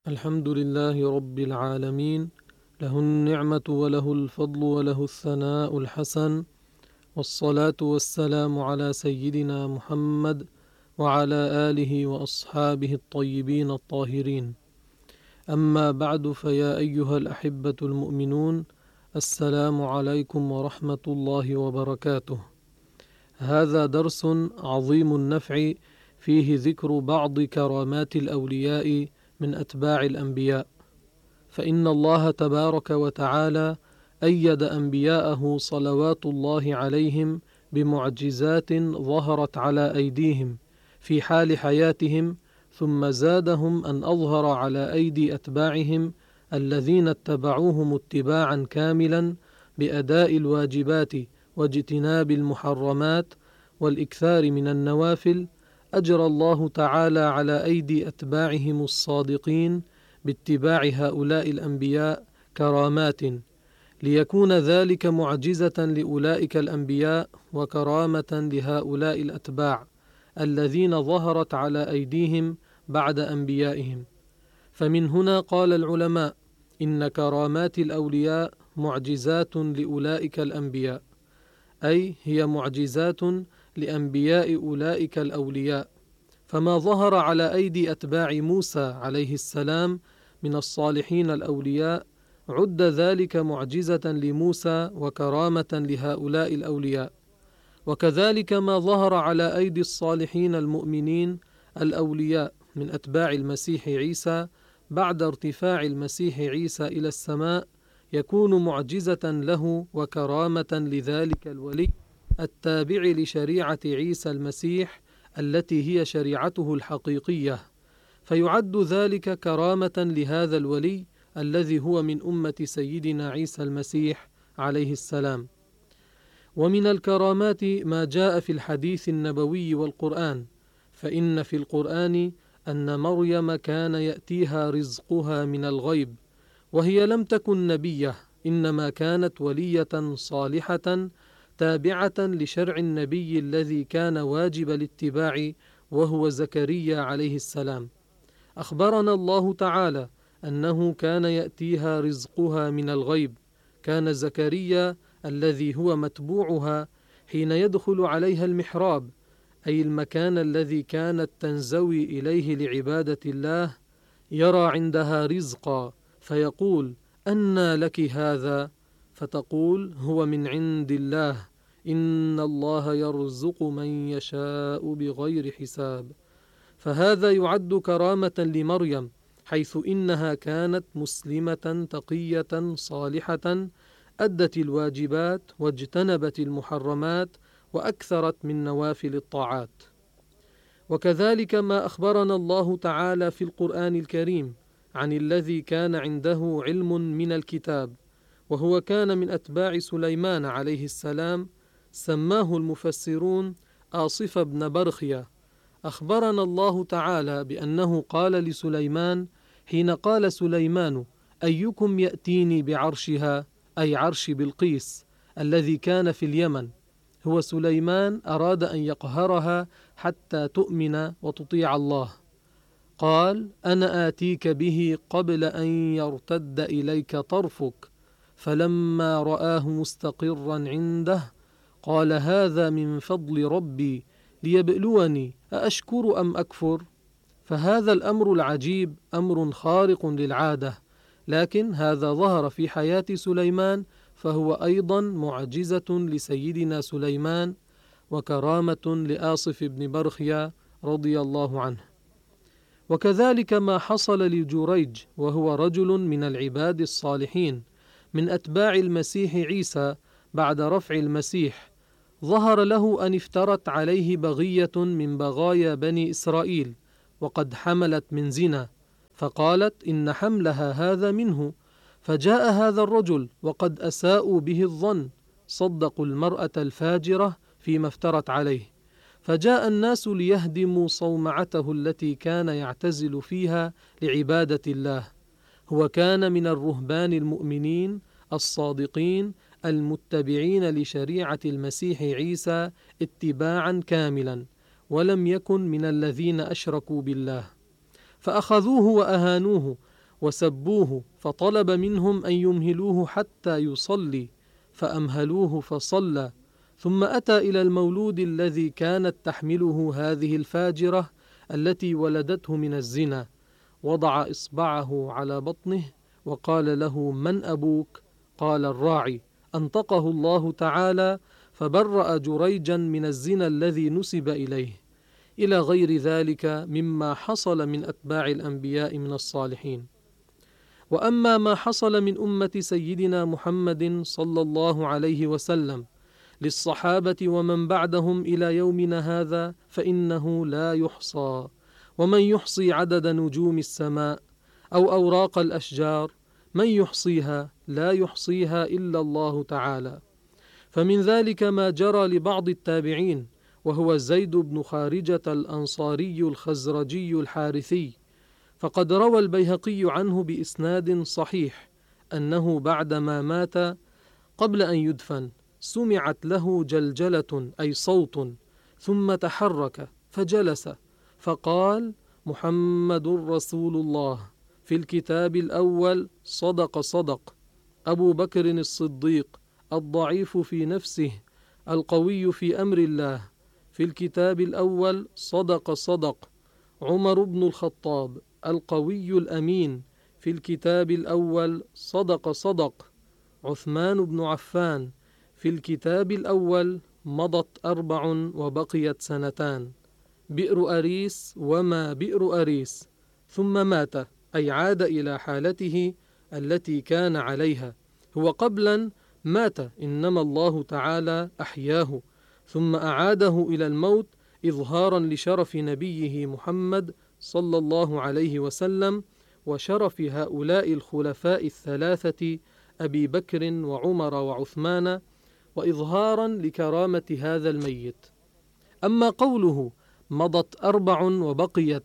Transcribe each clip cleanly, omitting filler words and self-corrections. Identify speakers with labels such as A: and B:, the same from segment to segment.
A: الحمد لله رب العالمين، له النعمة وله الفضل وله الثناء الحسن، والصلاة والسلام على سيدنا محمد وعلى آله وأصحابه الطيبين الطاهرين. أما بعد، فيا أيها الأحبة المؤمنون، السلام عليكم ورحمة الله وبركاته. هذا درس عظيم النفع فيه ذكر بعض كرامات الأولياء من أتباع الأنبياء، فإن الله تبارك وتعالى أيد أنبياءه صلوات الله عليهم بمعجزات ظهرت على أيديهم في حال حياتهم، ثم زادهم أن أظهر على أيدي أتباعهم الذين اتبعوهم اتباعا كاملا بأداء الواجبات واجتناب المحرمات والإكثار من النوافل. أجرى الله تعالى على أيدي أتباعهم الصادقين باتباع هؤلاء الأنبياء كرامات، ليكون ذلك معجزة لأولئك الأنبياء وكرامة لهؤلاء الأتباع الذين ظهرت على أيديهم بعد أنبيائهم. فمن هنا قال العلماء إن كرامات الأولياء معجزات لأولئك الأنبياء، أي هي معجزات لأنبياء أولئك الأولياء. فما ظهر على أيدي أتباع موسى عليه السلام من الصالحين الأولياء عد ذلك معجزة لموسى وكرامة لهؤلاء الأولياء، وكذلك ما ظهر على أيدي الصالحين المؤمنين الأولياء من أتباع المسيح عيسى بعد ارتفاع المسيح عيسى إلى السماء يكون معجزة له وكرامة لذلك الولي التابع لشريعة عيسى المسيح التي هي شريعته الحقيقية، فيعد ذلك كرامة لهذا الولي الذي هو من أمة سيدنا عيسى المسيح عليه السلام. ومن الكرامات ما جاء في الحديث النبوي والقرآن، فإن في القرآن أن مريم كان يأتيها رزقها من الغيب، وهي لم تكن نبية، إنما كانت ولية صالحة تابعة لشرع النبي الذي كان واجب الاتباع، وهو زكريا عليه السلام. أخبرنا الله تعالى أنه كان يأتيها رزقها من الغيب. كان زكريا الذي هو متبوعها حين يدخل عليها المحراب، أي المكان الذي كانت تنزوي إليه لعبادة الله، يرى عندها رزقا فيقول: أنى لك هذا؟ فتقول: هو من عند الله، إن الله يرزق من يشاء بغير حساب. فهذا يعد كرامة لمريم، حيث إنها كانت مسلمة تقية صالحة أدت الواجبات واجتنبت المحرمات وأكثرت من نوافل الطاعات. وكذلك ما أخبرنا الله تعالى في القرآن الكريم عن الذي كان عنده علم من الكتاب، وهو كان من أتباع سليمان عليه السلام، سماه المفسرون آصف بن برخيا. أخبرنا الله تعالى بأنه قال لسليمان حين قال سليمان: أيكم يأتيني بعرشها، أي عرش بلقيس الذي كان في اليمن. هو سليمان أراد أن يقهرها حتى تؤمن وتطيع الله. قال: أنا آتيك به قبل أن يرتد إليك طرفك. فلما رآه مستقرا عنده قال: هذا من فضل ربي ليبلوني أأشكر أم أكفر. فهذا الأمر العجيب أمر خارق للعادة، لكن هذا ظهر في حياة سليمان، فهو أيضا معجزة لسيدنا سليمان وكرامة لآصف بن برخيا رضي الله عنه. وكذلك ما حصل لجريج، وهو رجل من العباد الصالحين من أتباع المسيح عيسى بعد رفع المسيح. ظهر له أن افترت عليه بغية من بغايا بني إسرائيل، وقد حملت من زنا، فقالت إن حملها هذا منه. فجاء هذا الرجل وقد أساءوا به الظن، صدقوا المرأة الفاجرة فيما افترت عليه، فجاء الناس ليهدموا صومعته التي كان يعتزل فيها لعبادة الله. هو كان من الرهبان المؤمنين الصادقين المتبعين لشريعة المسيح عيسى اتباعا كاملا، ولم يكن من الذين أشركوا بالله. فأخذوه وأهانوه وسبوه، فطلب منهم أن يمهلوه حتى يصلي، فأمهلوه فصلى. ثم أتى إلى المولود الذي كانت تحمله هذه الفاجرة التي ولدته من الزنا، وضع إصبعه على بطنه وقال له: من أبوك؟ قال: الراعي. أنطقه الله تعالى فبرأ جريجا من الزنا الذي نسب إليه، إلى غير ذلك مما حصل من أتباع الأنبياء من الصالحين. وأما ما حصل من أمة سيدنا محمد صلى الله عليه وسلم للصحابة ومن بعدهم إلى يومنا هذا فإنه لا يحصى، ومن يحصي عدد نجوم السماء أو أوراق الأشجار؟ من يحصيها؟ لا يحصيها إلا الله تعالى. فمن ذلك ما جرى لبعض التابعين، وهو زيد بن خارجة الأنصاري الخزرجي الحارثي، فقد روى البيهقي عنه بإسناد صحيح أنه بعدما مات قبل أن يدفن سمعت له جلجلة أي صوت، ثم تحرك فجلس فقال: محمد رسول الله، في الكتاب الأول صدق أبو بكر الصديق الضعيف في نفسه القوي في أمر الله، في الكتاب الأول صدق عمر بن الخطاب القوي الأمين، في الكتاب الأول صدق عثمان بن عفان، في الكتاب الأول مضت 4 وبقيت 2 بئر أريس وما بئر أريس، ثم مات، أي عاد إلى حالته التي كان عليها. هو قبلا مات، إنما الله تعالى أحياه ثم أعاده إلى الموت إظهارا لشرف نبيه محمد صلى الله عليه وسلم وشرف هؤلاء الخلفاء الثلاثة أبي بكر وعمر وعثمان، وإظهارا لكرامة هذا الميت. أما قوله مضت 4 وبقيت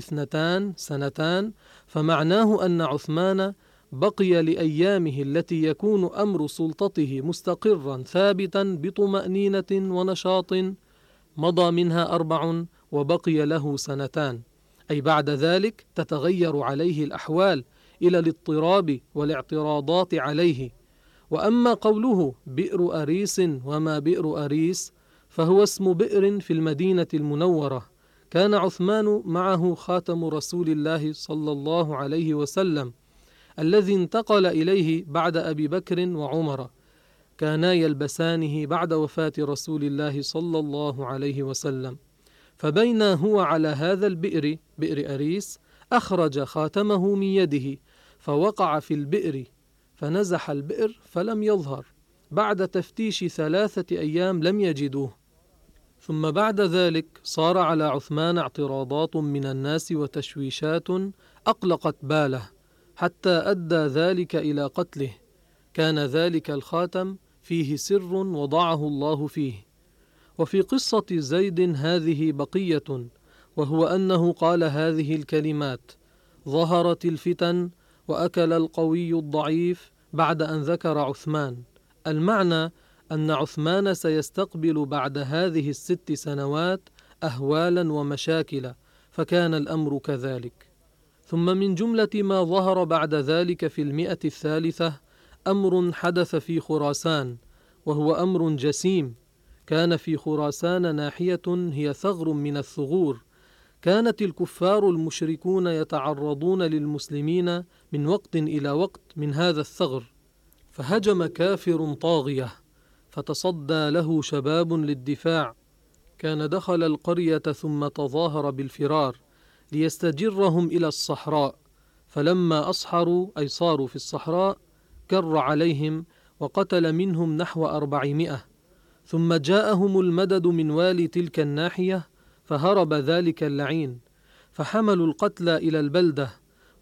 A: 2 فمعناه أن عثمان بقي لأيامه التي يكون أمر سلطته مستقرا ثابتا بطمأنينة ونشاط، مضى منها 4 وبقي له 2، أي بعد ذلك تتغير عليه الأحوال إلى الاضطراب والاعتراضات عليه. وأما قوله بئر أريس وما بئر أريس فهو اسم بئر في المدينة المنورة، كان عثمان معه خاتم رسول الله صلى الله عليه وسلم الذي انتقل إليه بعد أبي بكر وعمر، كانا يلبسانه بعد وفاة رسول الله صلى الله عليه وسلم. فبين هو على هذا البئر، بئر أريس، أخرج خاتمه من يده فوقع في البئر، فنزح البئر فلم يظهر، بعد تفتيش 3 أيام لم يجدوه. ثم بعد ذلك صار على عثمان اعتراضات من الناس وتشويشات أقلقت باله، حتى أدى ذلك إلى قتله. كان ذلك الخاتم فيه سر وضعه الله فيه. وفي قصة زيد هذه بقية، وهو أنه قال هذه الكلمات: ظهرت الفتن وأكل القوي الضعيف، بعد أن ذكر عثمان. المعنى أن عثمان سيستقبل بعد هذه 6 سنوات أهوالا ومشاكل، فكان الأمر كذلك. ثم من جملة ما ظهر بعد ذلك في 100 الثالثة أمر حدث في خراسان، وهو أمر جسيم. كان في خراسان ناحية هي ثغر من الثغور، كانت الكفار المشركون يتعرضون للمسلمين من وقت إلى وقت من هذا الثغر، فهجم كافر طاغية فتصدى له شباب للدفاع، كان دخل القرية ثم تظاهر بالفرار ليستجرهم إلى الصحراء، فلما أصحروا أي صاروا في الصحراء كر عليهم وقتل منهم نحو 400. ثم جاءهم المدد من والي تلك الناحية فهرب ذلك اللعين، فحملوا القتلى إلى البلدة